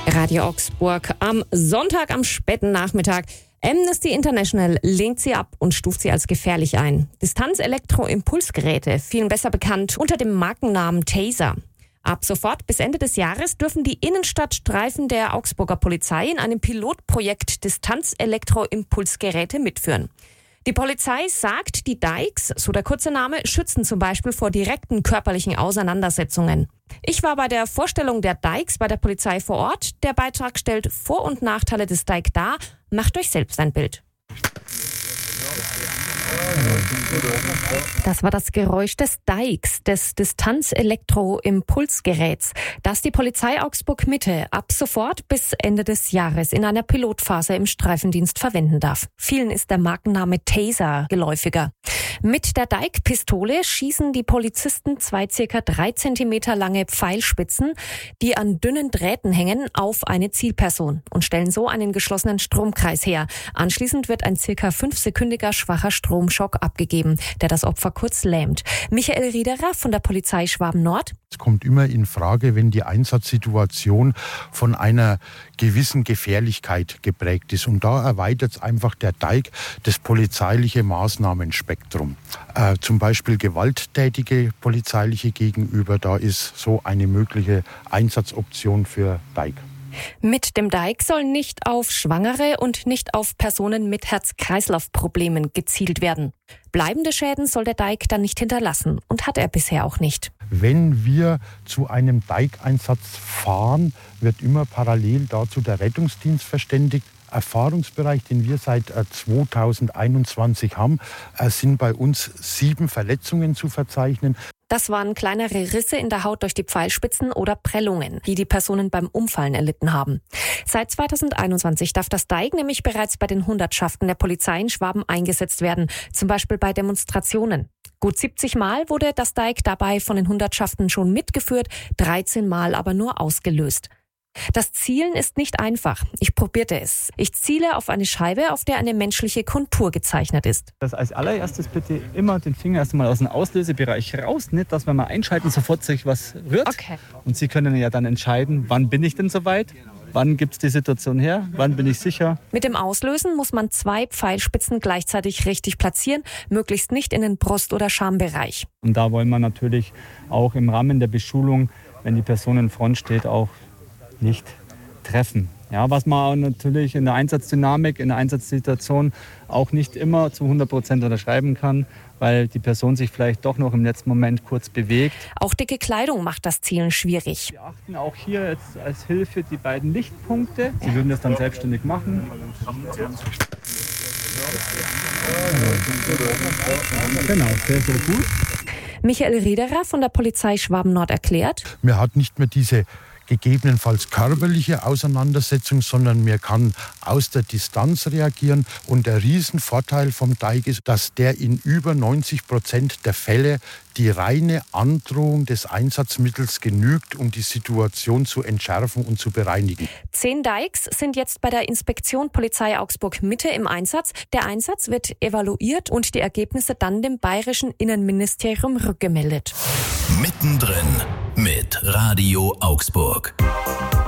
Radio Augsburg am Sonntag am späten Nachmittag. Amnesty International lehnt sie ab und stuft sie als gefährlich ein. Distanz-Elektro-Impulsgeräte, vielen besser bekannt unter dem Markennamen Taser. Ab sofort bis Ende des Jahres dürfen die Innenstadtstreifen der Augsburger Polizei in einem Pilotprojekt Distanz-Elektro-Impulsgeräte mitführen. Die Polizei sagt, die Dikes, so der kurze Name, schützen zum Beispiel vor direkten körperlichen Auseinandersetzungen. Ich war bei der Vorstellung der Dikes bei der Polizei vor Ort. Der Beitrag stellt Vor- und Nachteile des Dike dar. Macht euch selbst ein Bild. Das war das Geräusch des Dikes, des Distanz-Elektro-Impulsgeräts, das die Polizei Augsburg Mitte ab sofort bis Ende des Jahres in einer Pilotphase im Streifendienst verwenden darf. Vielen ist der Markenname Taser geläufiger. Mit der Dike-Pistole schießen die Polizisten zwei ca. 3 Zentimeter lange Pfeilspitzen, die an dünnen Drähten hängen, auf eine Zielperson und stellen so einen geschlossenen Stromkreis her. Anschließend wird ein ca. 5-sekündiger schwacher Stromschock abgegeben, der das Opfer kurz lähmt. Michael Riederer von der Polizei Schwaben-Nord. Es kommt immer in Frage, wenn die Einsatzsituation von einer gewissen Gefährlichkeit geprägt ist. Und da erweitert einfach der Dike das polizeiliche Maßnahmenspektrum. Zum Beispiel gewalttätige polizeiliche Gegenüber, da ist so eine mögliche Einsatzoption für Dike. Mit dem Dike soll nicht auf Schwangere und nicht auf Personen mit Herz-Kreislauf-Problemen gezielt werden. Bleibende Schäden soll der Dike dann nicht hinterlassen und hat er bisher auch nicht. Wenn wir zu einem Dike-Einsatz fahren, wird immer parallel dazu der Rettungsdienst verständigt. Erfahrungsbereich, den wir seit 2021 haben, sind bei uns 7 Verletzungen zu verzeichnen. Das waren kleinere Risse in der Haut durch die Pfeilspitzen oder Prellungen, die die Personen beim Umfallen erlitten haben. Seit 2021 darf das Dike nämlich bereits bei den Hundertschaften der Polizei in Schwaben eingesetzt werden, zum Beispiel bei Demonstrationen. Gut 70 Mal wurde das Dike dabei von den Hundertschaften schon mitgeführt, 13 Mal aber nur ausgelöst. Das Zielen ist nicht einfach. Ich probierte es. Ich ziele auf eine Scheibe, auf der eine menschliche Kontur gezeichnet ist. Das als allererstes bitte immer den Finger erst einmal aus dem Auslösebereich raus, nicht, dass wenn wir einschalten, sofort sich was rührt. Okay. Und Sie können ja dann entscheiden, wann bin ich denn soweit? Wann gibt es die Situation her? Wann bin ich sicher? Mit dem Auslösen muss man 2 Pfeilspitzen gleichzeitig richtig platzieren, möglichst nicht in den Brust- oder Schambereich. Und da wollen wir natürlich auch im Rahmen der Beschulung, wenn die Person in Front steht, auch nicht treffen. Ja, was man natürlich in der Einsatzdynamik, in der Einsatzsituation auch nicht immer zu 100% unterschreiben kann, weil die Person sich vielleicht doch noch im letzten Moment kurz bewegt. Auch dicke Kleidung macht das Zielen schwierig. Wir achten auch hier jetzt als Hilfe die beiden Lichtpunkte. Sie würden das dann selbstständig machen. Genau, sehr, sehr gut. Michael Riederer von der Polizei Schwaben-Nord erklärt: Man hat nicht mehr diese gegebenenfalls körperliche Auseinandersetzung, sondern man kann aus der Distanz reagieren. Und der Riesenvorteil vom Dike ist, dass der in über 90% der Fälle die reine Androhung des Einsatzmittels genügt, um die Situation zu entschärfen und zu bereinigen. 10 Dikes sind jetzt bei der Inspektion Polizei Augsburg Mitte im Einsatz. Der Einsatz wird evaluiert und die Ergebnisse dann dem bayerischen Innenministerium rückgemeldet. Mittendrin mit Radio Augsburg.